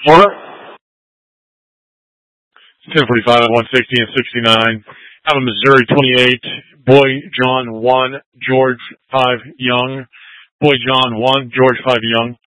Order. 10:45 at 160 and 69. Out of Missouri 28, Boy John 1, George 5 Young. Boy John 1, George 5 Young.